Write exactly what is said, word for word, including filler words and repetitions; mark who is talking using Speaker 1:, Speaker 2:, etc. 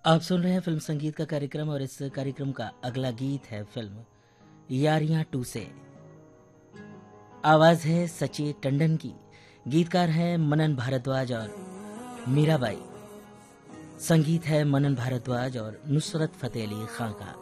Speaker 1: आप सुन रहे हैं फिल्म संगीत का कार्यक्रम और इस कार्यक्रम का अगला गीत है फिल्म यारियां टू से। आवाज है सचिन टंडन की, गीतकार हैं मनन भारद्वाज और मीराबाई। संगीत है मनन भारद्वाज और नुसरत फतेह अली खां का।